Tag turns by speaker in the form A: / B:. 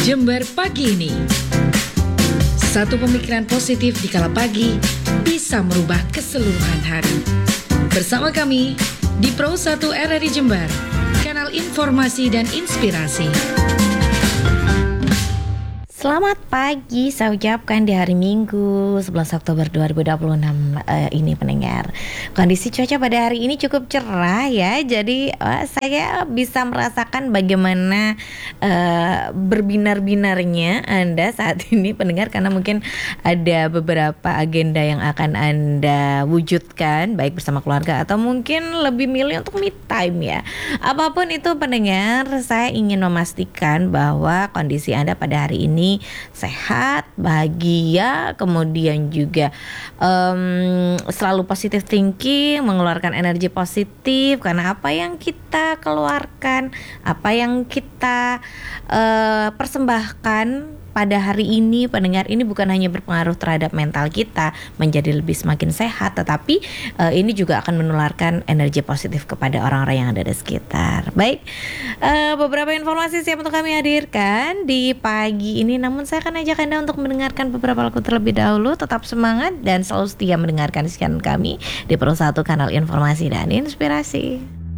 A: Jember pagi ini. Satu pemikiran positif di kala pagi bisa merubah keseluruhan hari. Bersama kami di Pro 1 RRI Jember, kanal informasi dan inspirasi.
B: Selamat pagi, saya ucapkan di hari Minggu 11 Oktober 2026 ini pendengar. Kondisi cuaca pada hari ini cukup cerah ya. Jadi saya bisa merasakan bagaimana berbinar-binarnya Anda saat ini pendengar, karena mungkin ada beberapa agenda yang akan Anda wujudkan baik bersama keluarga atau mungkin lebih milih untuk me time ya. Apapun itu pendengar, saya ingin memastikan bahwa kondisi Anda pada hari ini sehat, bahagia, kemudian juga selalu positive thinking, mengeluarkan energi positif, karena apa yang kita keluarkan, apa yang kita persembahkan pada hari ini pendengar, ini bukan hanya berpengaruh terhadap mental kita menjadi lebih semakin sehat, tetapi ini juga akan menularkan energi positif kepada orang-orang yang ada di sekitar. Baik, beberapa informasi siap untuk kami hadirkan di pagi ini, namun saya akan ajak Anda untuk mendengarkan beberapa lagu terlebih dahulu. Tetap semangat dan selalu setia mendengarkan siaran kami di Pro 1 kanal informasi dan inspirasi.